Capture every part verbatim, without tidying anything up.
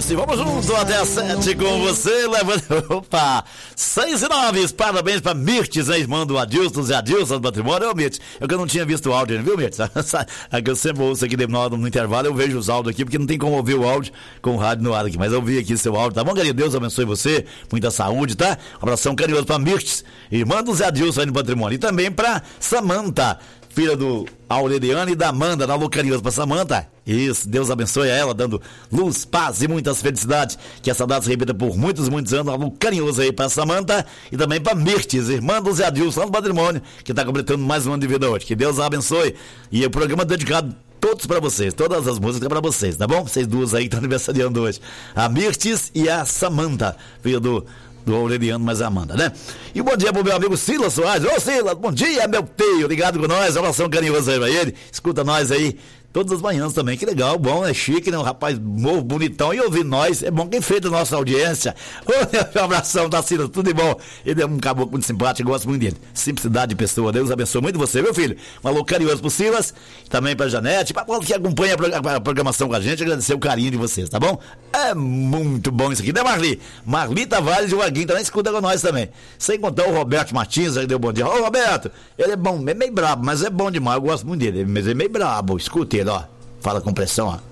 isso. E vamos juntos até às sete com você. Levando. Opa! seis e nove. Parabéns pra Mirtes, a irmã do Adilson, Zé Adilson do Patrimônio. Ô, Mirtes, eu que eu não tinha visto o áudio, viu, Mirtes? É que eu sempre ouço aqui de no, no intervalo, eu vejo os áudios aqui, porque não tem como ouvir o áudio com o rádio no ar aqui. Mas eu vi aqui seu áudio, tá bom, querido? Deus abençoe você, muita saúde, tá? Um abração carinhoso pra Mirtes, irmã do Zé Adilson aí no Patrimônio. E também pra Samanta, filha do Aureliano e da Amanda, na Lucarinhos pra Samanta. Isso, Deus abençoe a ela, dando luz, paz e muitas felicidades. Que essa data se repita por muitos, muitos anos. Um carinhoso aí pra Samanta e também pra Mirtes, irmã do Zé Adilson, lá no Patrimônio, que tá completando mais um ano de vida hoje. Que Deus a abençoe. E o programa é dedicado todos pra vocês, todas as músicas pra vocês, tá bom? Vocês duas aí que estão aniversariando hoje. A Mirtes e a Samanta, filha do do Aureliano, mas a Amanda, né? E bom dia pro meu amigo Silas Soares. Ô Silas, bom dia, meu filho, ligado com nós, abração carinhoso aí pra ele, escuta nós aí todas as manhãs também, que legal, bom, é chique, né? Um rapaz novo, bonitão, e ouvir nós, é bom quem fez da nossa audiência. Ô, um abração, tá, Silas, tudo de bom. Ele é um caboclo muito simpático, gosto muito dele. Simplicidade de pessoa, Deus abençoe muito você, meu filho. Um alô carinhoso pro Silas, também pra Janete, pra qual que acompanha a programação com a gente, agradecer o carinho de vocês, tá bom? É muito bom isso aqui, né, Marli? Marli Tavares e o Aguinho também escuta com nós também. Sem contar o Roberto Martins, aí deu bom dia. Ô, Roberto, ele é bom, é meio brabo, mas é bom demais, eu gosto muito dele, mas ele é meio brabo, escuta ele, ó. Fala com pressão, ó.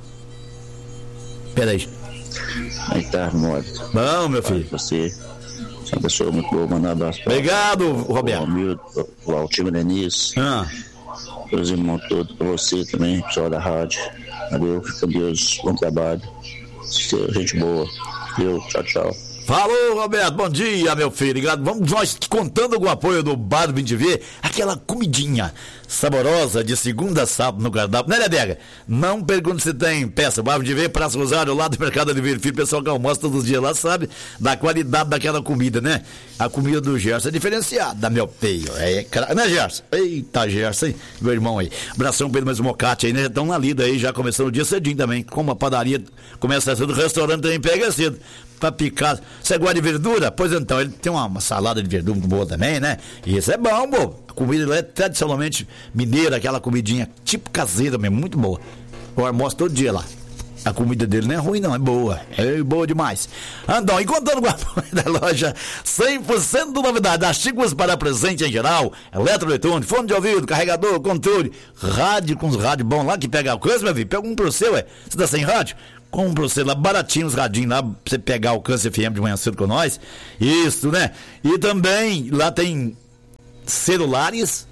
Pera aí. Aí tá, morto. Bom, meu filho. Você, uma pessoa muito boa, mandar um abraço pra obrigado, Roberto. O Hamilton, o Altimar Denise. Ah. Os irmãos todos, pra você também, pessoal da rádio. Adeus, fica Deus, bom trabalho. Gente boa. Deus, tchau, tchau. Falou, Roberto, bom dia, meu filho. Obrigado. Vamos nós contando com o apoio do Bar do vinte V, aquela comidinha saborosa de segunda a sábado no cardápio, né, Ledega? Não pergunte se tem peça. Bar vinte V, Praça Rosário, lá do Mercado de Vila Filho, pessoal que almoça todos os dias lá sabe da qualidade daquela comida, né? A comida do Gerson é diferenciada, meu filho. É, né, Gerson? Eita, Gerson, hein? Meu irmão aí. Abração pra ele, mais um mocate aí, né? Estão na lida aí, já começando o dia cedinho também. Como a padaria começa cedo, o restaurante também pega cedo. Pra picar. Você gosta de verdura? Pois então, ele tem uma, uma salada de verdura muito boa também, né? E isso é bom, pô. A comida lá é tradicionalmente mineira, aquela comidinha tipo caseira mesmo, muito boa. Eu almoço todo dia lá. A comida dele não é ruim não, é boa. É boa demais. Andão, e contando com a apoio da loja cem por cento de novidade, artigos para presente em geral, eletroeletrônico, fone de ouvido, carregador, controle, rádio, com os rádios bons lá que pega a coisa, meu filho, pega um pro seu, é. Você tá sem rádio? Compra você lá, baratinho os radinhos lá, pra você pegar o Câncer F M de manhã cedo com nós. Isso, né? E também, lá tem celulares,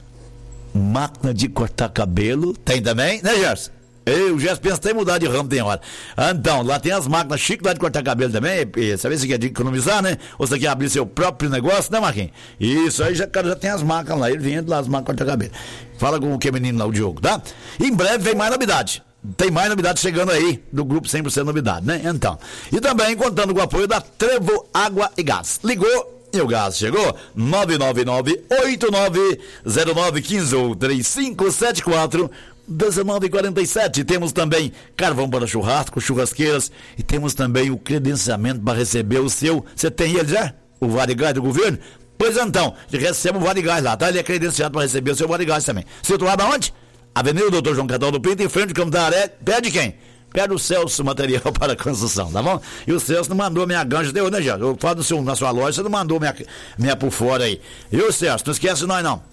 máquina de cortar cabelo, tem também, né, Gerson? Eu, o Gerson pensa até em mudar de ramo, tem hora. Então, lá tem as máquinas chiques lá de cortar cabelo também, e, sabe se quer de economizar, né? Ou você quer abrir seu próprio negócio, né, Marquinhos? Isso, aí já, cara, já tem as máquinas lá, ele vende lá as máquinas de cortar cabelo. Fala com o que menino lá, o Diogo, tá? E em breve vem mais novidade. Tem mais novidades chegando aí do grupo cem por cento Novidade, né? Então, e também contando com o apoio da Trevo Água e Gás. Ligou e o gás chegou. Nove nove nove oito nove zero nove um cinco ou três cinco sete quatro dezenove quarenta e sete. Temos também carvão para churrasco, churrasqueiras, e temos também o credenciamento para receber o seu. Você tem ele já? O Varigás do governo? Pois então, recebe o Varigás lá, tá? Ele é credenciado para receber o seu Varigás também. Situado aonde? Avenida Doutor João Cataldo Pinto, em frente ao Campo da Aré. Pede quem? Pede o Celso Material para construção, tá bom? E o Celso não mandou minha ganja, deu, né, Jânio? Eu falo do seu, na sua loja, você não mandou minha, minha por fora aí. E o Celso, não esquece nós não.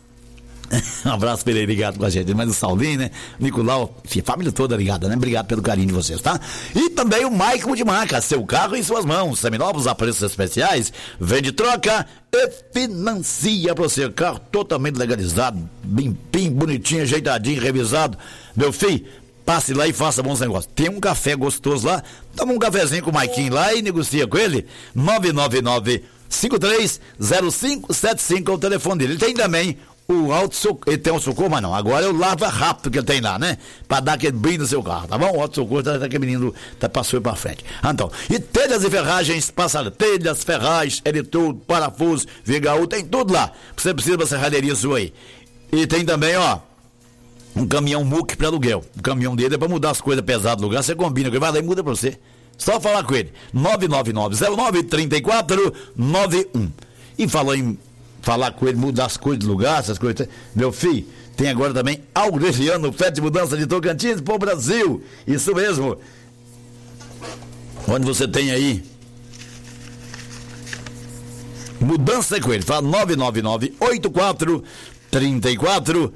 Um abraço pra ele, ligado com a gente. Mas o Saulinho, né? Nicolau, a família toda ligada, né? Obrigado pelo carinho de vocês, tá? E também o Maicon de Marca, seu carro em suas mãos. Seminovos a preços especiais. Vende, troca e financia pra você. Carro totalmente legalizado, limpinho, bonitinho, ajeitadinho, revisado. Meu filho, passe lá e faça bons negócios. Tem um café gostoso lá. Toma um cafezinho com o Maiquinho lá e negocia com ele. nove nove nove cinco três zero cinco sete cinco é o telefone dele. Ele tem também o auto socorro, ele tem o socorro, mas não, agora é o lava rápido que ele tem lá, né? Pra dar aquele brilho no seu carro, tá bom? O auto socorro tá, tá aquele menino, tá, passou pra frente. Então, e telhas e ferragens, passaram telhas, ferragens, ele tudo, parafuso, V H U, tem tudo lá. Você precisa da serralheria sua aí. E tem também, ó, um caminhão muque pra aluguel. O caminhão dele é pra mudar as coisas pesadas do lugar, você combina com ele, vai lá e muda pra você. Só falar com ele. nove nove nove zero nove três quatro nove um. E falou em falar com ele, mudar as coisas de lugar, essas coisas. Meu filho, tem agora também Aureliano, Fete de Mudança de Tocantins pro Brasil. Isso mesmo. onde você tem aí mudança com ele. Fala nove nove nove oito quatro três quatro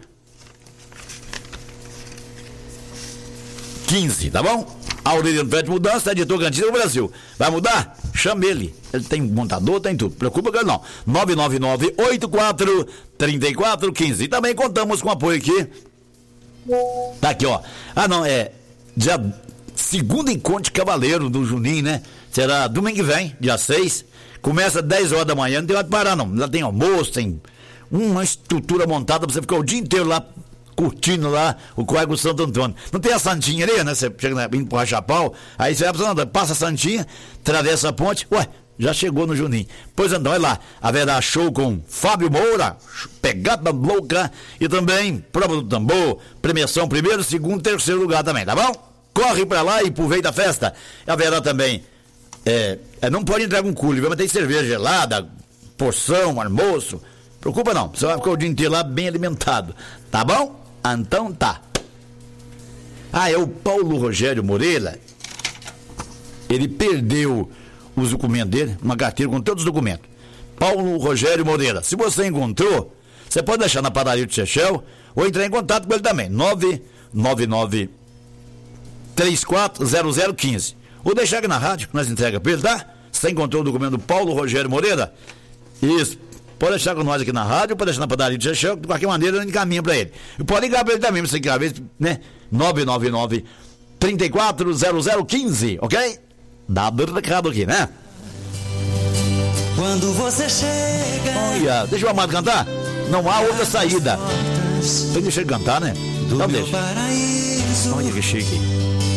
quinze, tá bom? Aureliano Pet Mudança, é de Tocantins do Brasil. Vai mudar? Chame ele. Ele tem montador, tem tudo. Preocupa com ele não. nove nove nove oito quatro três quatro quinze. E também contamos com apoio aqui. Tá aqui, ó. Ah, não, é dia segundo encontro de cavaleiro do Juninho, né? Será domingo que vem, dia seis. Começa às dez horas da manhã, não tem hora de parar não. Lá tem almoço, tem uma estrutura montada pra você ficar o dia inteiro lá curtindo lá o Córrego Santo Antônio. Não tem a Santinha ali, né? Você chega indo pro Rachapau, aí você vai pra Santo, passa a Santinha, atravessa a ponte, ué, já chegou no Juninho. Pois então, olha lá, haverá show com Fábio Moura, Pegada Louca e também Prova do Tambor, premiação primeiro, segundo, terceiro lugar também, tá bom? Corre pra lá e aproveita a festa. Haverá também, é, é, não pode entrar com cooler, vai ter cerveja gelada, porção, almoço, preocupa não, você vai ficar o dia inteiro lá bem alimentado, tá bom? Então tá. Ah, é o Paulo Rogério Moreira. Ele perdeu os documentos dele, uma carteira com todos os documentos. Paulo Rogério Moreira. Se você encontrou, você pode deixar na padaria do Chechel ou entrar em contato com ele também. nove nove nove três quatro zero zero um cinco. Ou deixar aqui na rádio, que nós entrega pra ele, tá? Você encontrou o documento do Paulo Rogério Moreira? Isso. Pode deixar com nós aqui na rádio, pode deixar na padaria do Chechel, de qualquer maneira eu encaminho pra ele. E pode ligar pra ele também, você quer ver, né? nove nove nove três quatro zero zero um cinco, ok? Dado o recado aqui, né? Quando você chega. Olha, deixa o Amado cantar. Não há outra saída. Tem que deixar ele cantar, né? Então deixa. Olha que chique.